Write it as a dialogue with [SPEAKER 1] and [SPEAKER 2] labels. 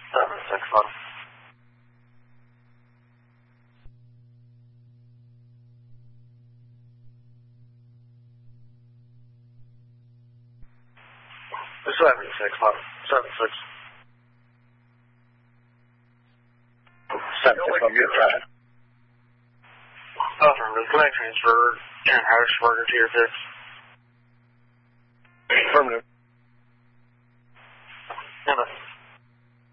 [SPEAKER 1] 7-6 7-6.
[SPEAKER 2] 7-6, you're trying.
[SPEAKER 1] Affirmative. Command transfer. Karen Harrisburger to your 6.
[SPEAKER 2] Affirmative.
[SPEAKER 1] Number.